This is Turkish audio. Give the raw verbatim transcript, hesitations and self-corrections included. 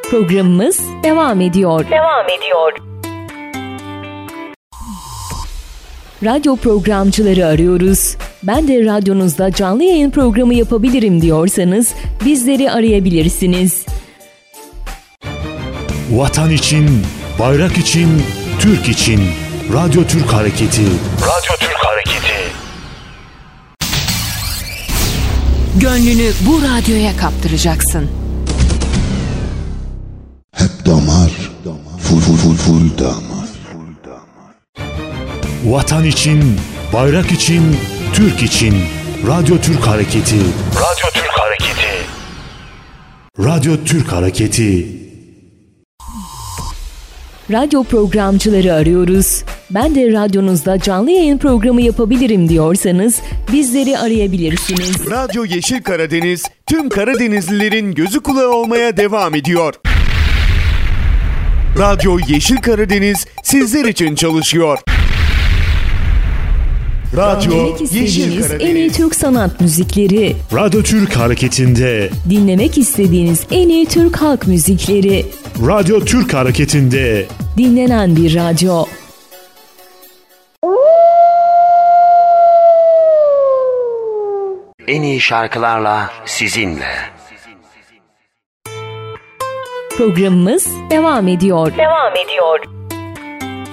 Programımız devam ediyor. Devam ediyor. Radyo programcıları arıyoruz. Ben de radyonuzda canlı yayın programı yapabilirim diyorsanız bizleri arayabilirsiniz. Vatan için, bayrak için, Türk için. Radyo Türk Hareketi. Radyo Türk Hareketi. Gönlünü bu radyoya kaptıracaksın. Hep damar, full full full full damar. Vatan için, bayrak için, Türk için. Radyo Türk Hareketi. Radyo Türk Hareketi. Radyo Türk Hareketi. Radyo programcıları arıyoruz. Ben de radyonuzda canlı yayın programı yapabilirim diyorsanız bizleri arayabilirsiniz. Radyo Yeşil Karadeniz tüm Karadenizlilerin gözü kulağı olmaya devam ediyor. Radyo Yeşil Karadeniz sizler için çalışıyor. Radyo Dinlemek Yeşil istediğiniz Karadeniz. en iyi Türk sanat müzikleri, Radyo Türk Hareketi'nde. dinlemek istediğiniz en iyi Türk halk müzikleri, Radyo Türk Hareketi'nde. dinlenen bir radyo. En iyi şarkılarla sizinle. Programımız devam ediyor. Devam ediyor.